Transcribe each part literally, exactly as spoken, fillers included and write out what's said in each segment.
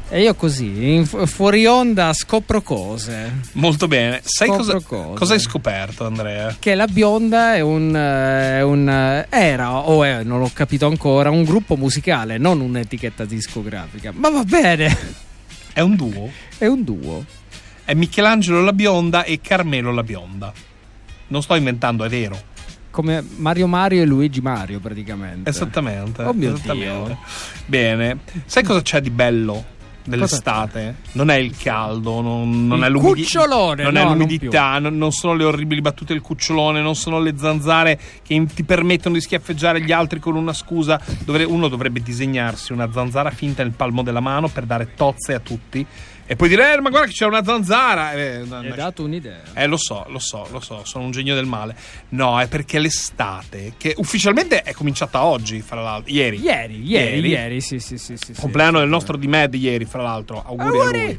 E io così, in fu- fuori onda, scopro cose. Molto bene. Sai cosa, cose. cosa hai scoperto, Andrea? Che la Bionda è un, è un era o è, non l'ho capito ancora, un gruppo musicale, non un'etichetta discografica. Ma va bene. È un duo? È un duo. È Michelangelo La Bionda e Carmelo La Bionda. Non sto inventando, è vero. Come Mario Mario e Luigi Mario, praticamente. Esattamente. Oh mio esattamente. Dio. Bene. Sai cosa c'è di bello dell'estate? Non è il caldo, non, non il è l'umidità, cucciolone, non no, è l'umidità, non, non, non sono le orribili battute del cucciolone, non sono le zanzare che ti permettono di schiaffeggiare gli altri con una scusa. Dovre, uno dovrebbe disegnarsi una zanzara finta nel palmo della mano per dare tozze a tutti. E poi dire, eh, ma guarda che c'è una zanzara. Eh, Mi hai dato un'idea. Eh, lo so, lo so, lo so, sono un genio del male. No, è perché l'estate, che ufficialmente è cominciata oggi, fra l'altro. Ieri. Ieri, ieri, ieri, ieri sì, sì, sì, sì. Compleanno sì, del sì. nostro D-Med ieri, fra l'altro. Auguri, Auguri. a lui.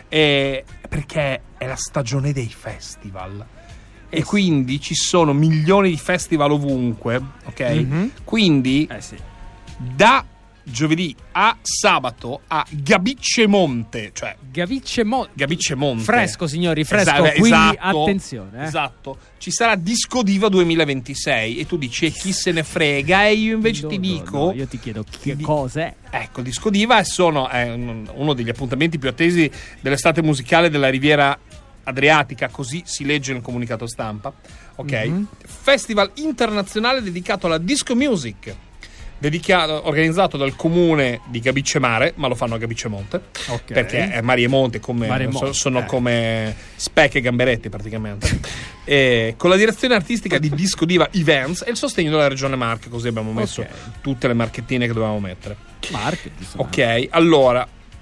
E perché è la stagione dei festival. E Eh quindi sì. ci sono milioni di festival ovunque, ok? Mm-hmm. Quindi, Eh sì. da giovedì a sabato a Gabiccemonte, cioè Gaviccemonte. Gabiccemonte. Fresco, signori, fresco. Esatto, quindi esatto, attenzione. Eh. Esatto. Ci sarà Disco Diva duemilaventisei e tu dici, e chi se ne frega? E io invece No, ti no, dico... no, io ti chiedo che di- cos'è. Ecco, Disco Diva sono è uno degli appuntamenti più attesi dell'estate musicale della Riviera Adriatica, così si legge nel comunicato stampa. Ok? Mm-hmm. Festival internazionale dedicato alla disco music. Dedicato, organizzato dal comune di Gabicemare, ma lo fanno a Gabiccemonte, Ok. perché è Mare e Monte, come, Mare e so- Monte, sono eh. come Spec e Gamberetti praticamente. E con la direzione artistica di Disco Diva Events e il sostegno della regione Marche, così abbiamo messo Ok. tutte le marchettine che dovevamo mettere. Marketing. Ok, allora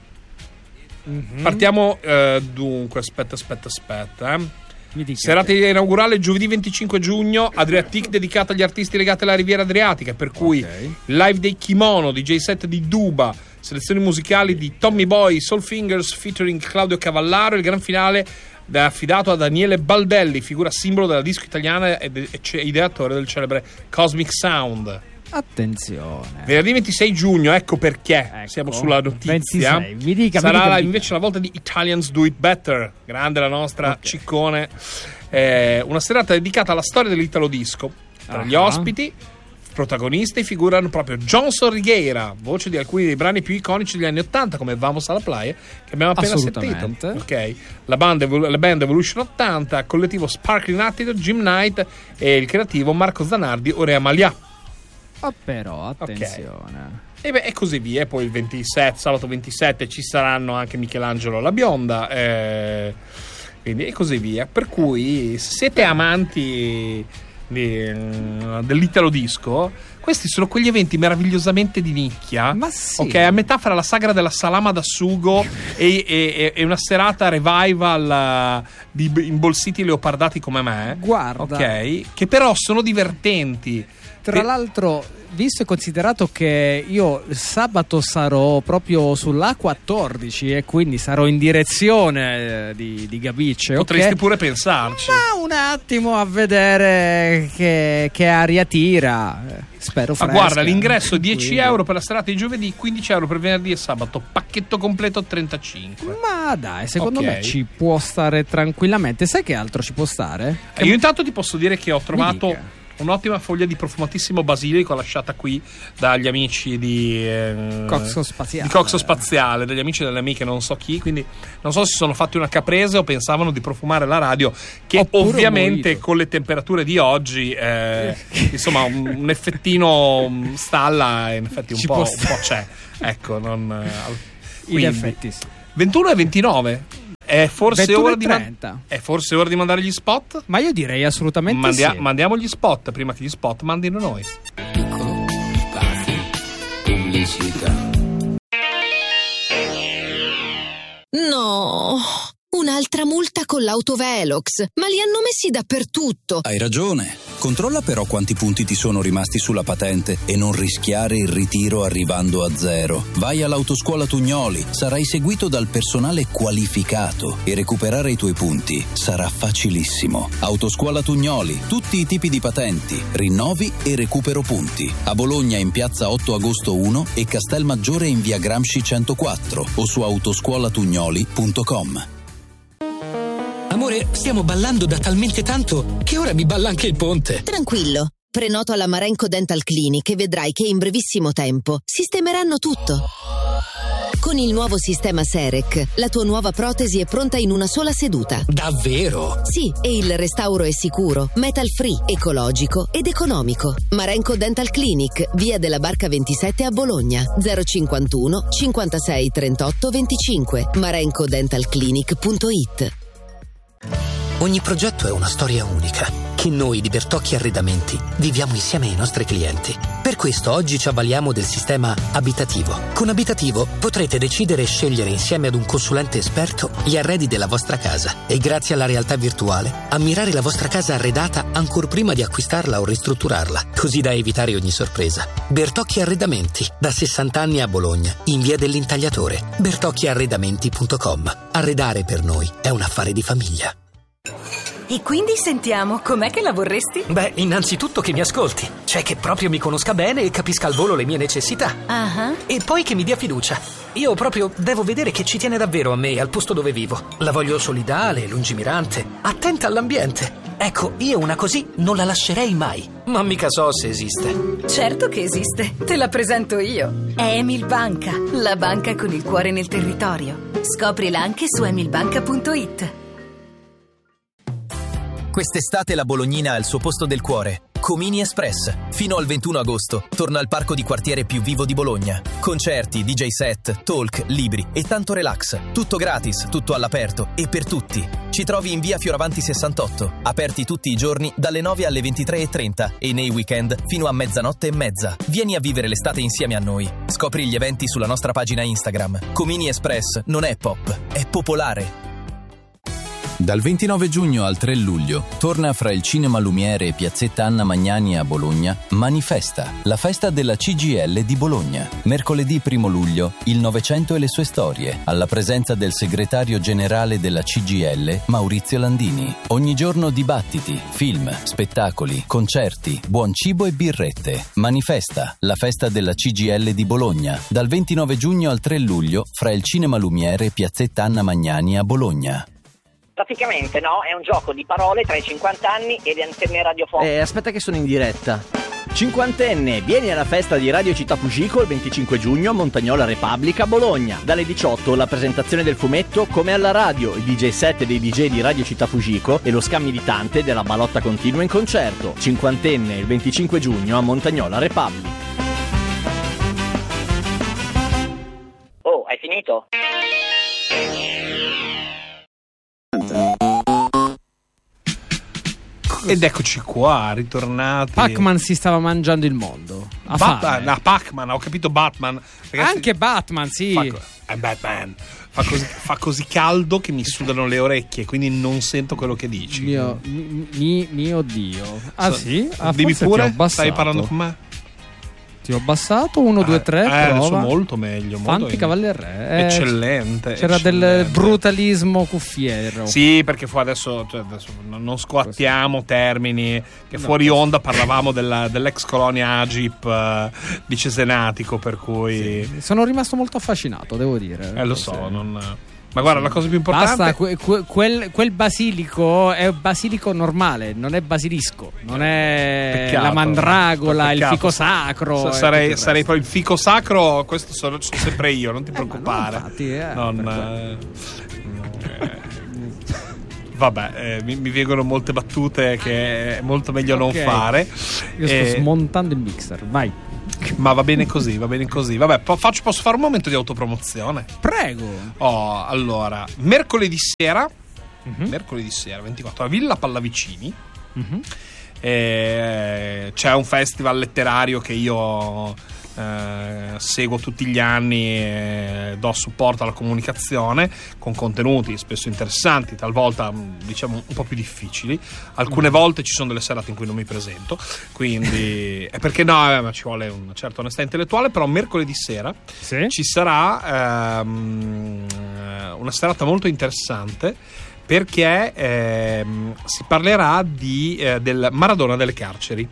Mm-hmm. partiamo eh, dunque, aspetta, aspetta, aspetta. Eh. Mi dica Serata te. inaugurale giovedì venticinque giugno, Adriatic dedicata agli artisti legati alla Riviera Adriatica, per cui Ok. live dei Kimono, D J set di Duba, selezioni musicali di Tommy Boy, Soul Fingers featuring Claudio Cavallaro, il gran finale è affidato a Daniele Baldelli, figura simbolo della disco italiana ed e ideatore del celebre Cosmic Sound. Attenzione. Venerdì ventisei giugno, ecco perché Ecco, siamo sulla notizia. ventisei, mi dica, Sarà mi dica, la- mi dica. invece la volta di Italians Do It Better, grande la nostra Ok. ciccone. Eh, una serata dedicata alla storia dell'Italo Disco. Tra gli Ah. ospiti, protagonisti, figurano proprio Johnson Righeira, voce di alcuni dei brani più iconici degli anni ottanta, come Vamos alla Playa, che abbiamo appena sentito. Assolutamente. Ok. La band, Evol- la band Evolution ottanta, collettivo Sparkling Attitude, Jim Knight e il creativo Marco Zanardi, Orea Malia. Ah, però, attenzione. E beh, e così via. E poi il ventisette, sabato ventisette ci saranno anche Michelangelo La Bionda, eh, quindi e così via. Per cui se siete amanti di, dell'italo disco, questi sono quegli eventi meravigliosamente di nicchia. Ma sì. Ok, a metà fra la sagra della salama da sugo e, e- e una serata revival uh, di imbolsiti leopardati come me. Guarda. Ok, che però sono divertenti. Tra E- l'altro, visto e considerato che io sabato sarò proprio sull'A quattordici e quindi sarò in direzione eh, di, di Gabicce, Potresti ok? pure pensarci. Ma un attimo a vedere che, che aria tira. Eh, Spero Ma fresca. guarda, l'ingresso dieci Quindi- euro per la serata di giovedì, quindici euro per venerdì e sabato, pacchetto completo trentacinque. Ma dai, secondo Ok. me ci può stare tranquillamente. Sai che altro ci può stare? E io intanto ti posso dire che ho trovato dica. un'ottima foglia di profumatissimo basilico lasciata qui dagli amici di eh, Coxo Spaziale. di Coxo Spaziale, degli amici e delle amiche, non so chi, quindi non so se si sono fatti una caprese o pensavano di profumare la radio, che Oppure ovviamente un mojito. con le temperature di oggi eh, insomma un, un effettino mm, stalla in effetti un Ci po', può un stare. po' c'è, ecco, non eh, In quindi, effetti sì. ventuno e ventinove è forse ventuno ora e di man- trenta. è forse ora di mandare gli spot? Ma io direi assolutamente Mandia- sì. Mandiamo gli spot prima che gli spot mandino noi. Piccolo spazio pubblicità. No, un'altra multa con l'autovelox, ma li hanno messi dappertutto. Hai ragione. Controlla però quanti punti ti sono rimasti sulla patente e non rischiare il ritiro arrivando a zero. Vai all'Autoscuola Tugnoli, sarai seguito dal personale qualificato e recuperare i tuoi punti sarà facilissimo. Autoscuola Tugnoli, tutti i tipi di patenti, rinnovi e recupero punti. A Bologna in piazza otto agosto uno e Castelmaggiore in via Gramsci centoquattro o su autoscuolatugnoli punto com. Amore, stiamo ballando da talmente tanto che ora mi balla anche il ponte. Tranquillo, prenoto alla Marenco Dental Clinic e vedrai che in brevissimo tempo sistemeranno tutto. Con il nuovo sistema Serec, la tua nuova protesi è pronta in una sola seduta. Davvero? Sì, e il restauro è sicuro, metal free, ecologico ed economico. Marenco Dental Clinic, via della Barca ventisette a Bologna, zero cinquantuno cinquantasei trentotto venticinque, marenco dental clinic punto it. Ogni progetto è una storia unica che noi di Bertocchi Arredamenti viviamo insieme ai nostri clienti. Per questo oggi ci avvaliamo del sistema abitativo. Con Abitativo potrete decidere e scegliere insieme ad un consulente esperto gli arredi della vostra casa e grazie alla realtà virtuale ammirare la vostra casa arredata ancor prima di acquistarla o ristrutturarla, così da evitare ogni sorpresa. Bertocchi Arredamenti, da sessanta anni a Bologna, in via dell'Intagliatore. bertocchi arredamenti punto com. Arredare per noi è un affare di famiglia. E quindi sentiamo, com'è che la vorresti? Beh, innanzitutto che mi ascolti, cioè che proprio mi conosca bene e capisca al volo le mie necessità. Ah. E poi che mi dia fiducia. Io proprio devo vedere che ci tiene davvero a me e al posto dove vivo. La voglio solidale, lungimirante, attenta all'ambiente. Ecco, io una così non la lascerei mai. Ma mica so se esiste. Certo che esiste, te la presento io. È Emil Banca, la banca con il cuore nel territorio. Scoprila anche su emilbanca punto it. Quest'estate la Bolognina ha il suo posto del cuore. Comini Express. Fino al ventuno agosto torna al parco di quartiere più vivo di Bologna. Concerti, D J set, talk, libri e tanto relax. Tutto gratis, tutto all'aperto e per tutti. Ci trovi in via Fioravanti sessantotto, aperti tutti i giorni dalle nove alle ventitré e trenta e nei weekend fino a mezzanotte e mezza. Vieni a vivere l'estate insieme a noi. Scopri gli eventi sulla nostra pagina Instagram. Comini Express non è pop, è popolare. Dal ventinove giugno al tre luglio torna fra il Cinema Lumiere e Piazzetta Anna Magnani a Bologna Manifesta, la festa della C G I L di Bologna. Mercoledì primo luglio, il Novecento e le sue storie, alla presenza del segretario generale della C G I L, Maurizio Landini. Ogni giorno dibattiti, film, spettacoli, concerti, buon cibo e birrette. Manifesta, la festa della C G I L di Bologna, dal ventinove giugno al tre luglio fra il Cinema Lumiere e Piazzetta Anna Magnani a Bologna. Praticamente, no? È un gioco di parole tra i cinquanta anni e le antenne radiofoniche. Eh, aspetta che sono in diretta. Cinquantenne, vieni alla festa di Radio Città Fugico il venticinque giugno a Montagnola Repubblica, Bologna. Dalle diciotto la presentazione del fumetto Come alla radio, il D J set dei D J di Radio Città Fugico e lo scamilitante della Balotta Continua in concerto. Cinquantenne, il venticinque giugno a Montagnola Repubblica. Oh, hai finito? Ed eccoci qua, ritornati. Pac-Man si stava mangiando il mondo. A Bat- no, Pac-Man, ho capito Batman. Ragazzi, anche Batman, sì. Fa, è Batman. Fa così, fa così caldo che mi sudano le orecchie, quindi non sento quello che dici. Mio, mi, mio Dio. Ah, so, sì? Ah, dimmi pure, stai parlando con me? Ti ho abbassato, uno, due, tre, eh, prova. Adesso molto meglio. Molto Fanti Cavalier Re. Eccellente. C'era eccellente. Del brutalismo cuffiero. Sì, perché fu adesso, cioè adesso non squattiamo termini, che no, fuori onda parlavamo della, dell'ex colonia Agip uh, di Cesenatico, per cui... Sì, sono rimasto molto affascinato, devo dire. Eh, lo so, non... Ma guarda, la cosa più importante... Basta, que, que, quel, quel basilico è basilico normale, non è basilisco, non è peccato, la mandragola, peccato. Il fico sacro. S- sarei, sarei poi il fico sacro, questo sono, sono sempre io, non ti preoccupare. Eh, no, infatti, eh, non, eh, eh, vabbè, eh, mi, mi vengono molte battute che è molto meglio okay. non fare. Io eh, sto smontando il mixer, vai. Ma va bene così, va bene così. Vabbè, po- faccio, posso fare un momento di autopromozione? Prego. Oh, allora, mercoledì sera, uh-huh. mercoledì sera ventiquattro a Villa Pallavicini, uh-huh. eh, c'è un festival letterario che io eh, seguo tutti gli anni e do supporto alla comunicazione con contenuti spesso interessanti, talvolta diciamo un po' più difficili. Alcune volte ci sono delle serate in cui non mi presento, quindi è perché no, eh, ma ci vuole una certa onestà intellettuale. Però mercoledì sera sì? ci sarà ehm, una serata molto interessante, perché ehm, si parlerà di, eh, del Maradona delle carceri.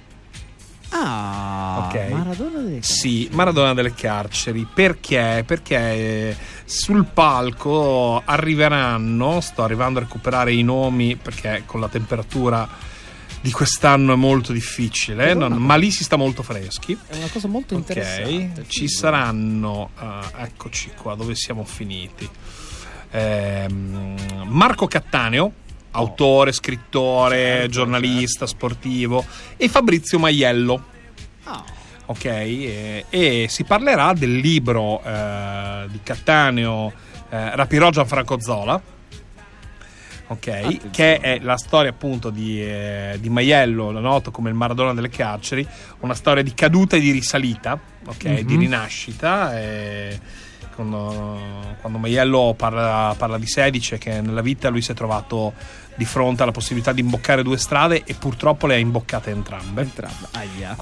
Ah, okay. Maradona delle carceri. Sì, Maradona delle carceri. Perché? Perché eh, sul palco arriveranno, sto arrivando a recuperare i nomi perché con la temperatura di quest'anno è molto difficile, non, ma lì si sta molto freschi. È una cosa molto interessante. Ok, ci saranno, uh, eccoci qua, dove siamo finiti. Ehm, Marco Cattaneo, autore, scrittore, certo, giornalista, certo. sportivo, e Fabrizio Maiello. Oh. Ok, e, e si parlerà del libro eh, di Cattaneo, eh, Rapirò Gianfranco Zola. Ok, Attenzione. Che è la storia appunto di, eh, di Maiello, lo noto come il Maradona delle carceri, una storia di caduta e di risalita, ok, mm-hmm. di rinascita. E quando, quando Maiello parla, parla di sé, dice che nella vita lui si è trovato di fronte alla possibilità di imboccare due strade e purtroppo le ha imboccate entrambe. Entrambe. Aia.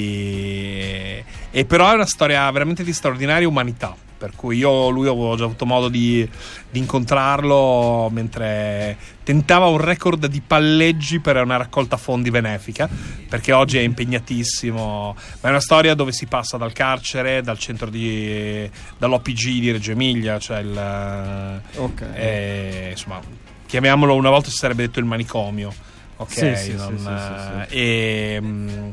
Quindi, e però è una storia veramente di straordinaria umanità. Per cui io lui avevo già avuto modo di, di incontrarlo mentre tentava un record di palleggi per una raccolta fondi benefica, perché oggi è impegnatissimo. Ma è una storia dove si passa dal carcere, dal centro di dall'O P G di Reggio Emilia, cioè il okay. eh, insomma, chiamiamolo, una volta si sarebbe detto il manicomio, ok? Sì, sì, non, sì, sì, sì, sì. E mh,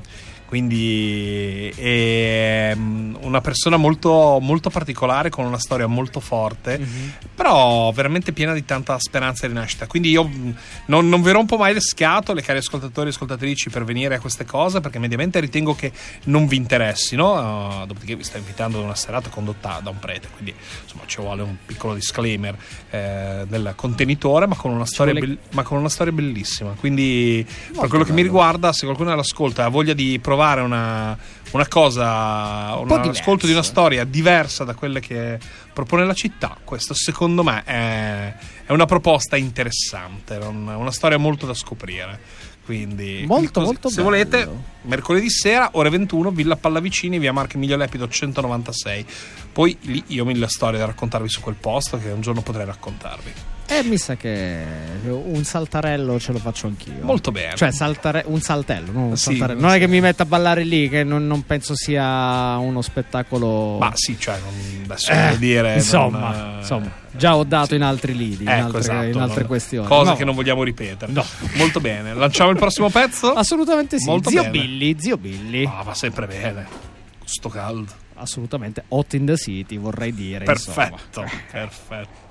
quindi è una persona molto, molto particolare, con una storia molto forte, mm-hmm. però veramente piena di tanta speranza e rinascita. Quindi io non, non vi rompo mai le scatole, cari ascoltatori e ascoltatrici, per venire a queste cose, perché mediamente ritengo che non vi interessino. Uh, dopodiché vi sto invitando ad una serata condotta da un prete, quindi insomma ci vuole un piccolo disclaimer eh, del contenitore, ma con una storia vuole... be- ma con una storia bellissima. Quindi molto per quello bello. Che mi riguarda, se qualcuno all'ascolto ha voglia di provare una, una cosa, un ascolto di una storia diversa da quelle che propone la città, questo secondo me è, è una proposta interessante, una storia molto da scoprire. Quindi molto così, molto se bello. volete, mercoledì sera ore ventuno, Villa Pallavicini, via Marco Emilio Lepido centonovantasei. Poi lì io ho mille storie da raccontarvi su quel posto che un giorno potrei raccontarvi. E mi sa che un saltarello ce lo faccio anch'io. Molto bene. Cioè saltare, un saltello, non un sì, saltarello. Non sì. è che mi metta a ballare lì, che non, non penso sia uno spettacolo. Ma sì, cioè non, adesso eh, devo dire insomma, non, insomma, già ho dato sì. in altri lidi, in ecco, altre, esatto, in altre no, questioni. Cose no. che non vogliamo ripetere. No. Molto bene. Lanciamo il prossimo pezzo? Assolutamente sì. Molto zio bene. Billy, zio Billy. Ah, va sempre bene. Sto caldo. Assolutamente hot in the city, vorrei dire. Perfetto, insomma. perfetto.